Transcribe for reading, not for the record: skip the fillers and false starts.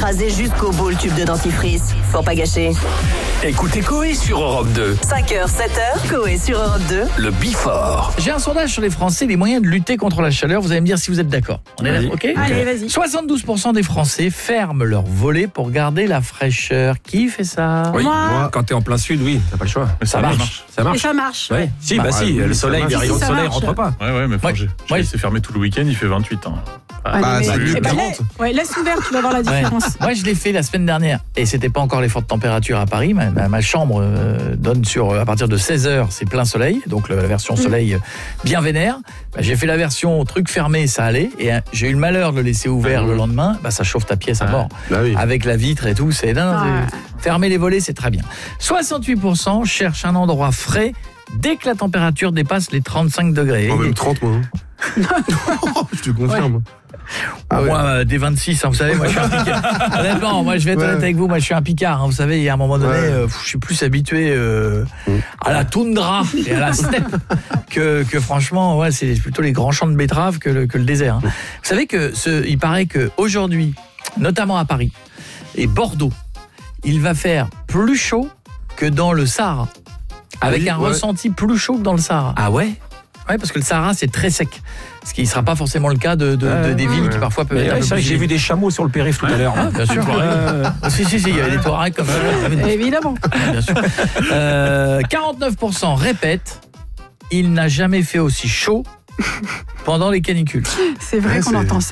écraser jusqu'au bout le tube de dentifrice. Pour pas gâcher. Écoutez Coé sur Europe 2. 5h, 7h, Coé sur Europe 2. Le Before. J'ai un sondage sur les Français, les moyens de lutter contre la chaleur. Vous allez me dire si vous êtes d'accord. On est là, ok ? Allez, vas-y. 72% des Français ferment leur volet pour garder la fraîcheur. Qui fait ça ? Oui, Moi. quand t'es en plein sud, oui, t'as pas le choix. Ça marche. Ça Et marche. ça marche. Ouais. Si, Bah, si, oui, le soleil, ça les marche. rayons de Ça soleil marche. rentrent pas. Ouais, mais Ouais. j'ai Ouais. laissé fermer tout le week-end, il fait 28. Hein. Allez, ça mais- nuit eh ben, 40. laisse ouvert, tu vas voir la différence. Moi, je l'ai fait la semaine dernière et c'était pas encore les fortes températures à Paris. Ma chambre donne sur à partir de 16h, c'est plein soleil, donc la version soleil bien vénère. Bah, j'ai fait la version truc fermé, ça allait et j'ai eu le malheur de le laisser ouvert le lendemain. Bah, ça chauffe ta pièce à mort. Bah oui. Avec la vitre et tout, c'est dingue. Ouais. Fermer les volets, c'est très bien. 68% cherchent un endroit frais dès que la température dépasse les 35 degrés. Même 30, moi. Je te confirme. Ah ouais. Moi, des 26, hein, vous savez, moi je suis un picard. Honnêtement, moi je vais être honnête avec vous, moi je suis un picard. Hein, vous savez, il y a un moment donné, je suis plus habitué à la toundra et à la steppe que franchement, ouais, c'est plutôt les grands champs de betteraves que le désert. Hein. Vous savez que il paraît que aujourd'hui, notamment à Paris et Bordeaux, il va faire plus chaud que dans le Sahara, avec oui, un ouais. ressenti plus chaud que dans le Sahara. Ah ouais? Ouais, parce que le Sahara c'est très sec. Ce qui ne sera pas forcément le cas des villes qui parfois peuvent être un peu C'est vrai que plus- j'ai vu des chameaux sur le périph' tout à l'heure. Bien sûr. Si, il y avait des Touaregs comme ça. Évidemment. Bien sûr. 49% répètent, il n'a jamais fait aussi chaud pendant les canicules. C'est vrai Ouais, qu'on c'est- entend ça.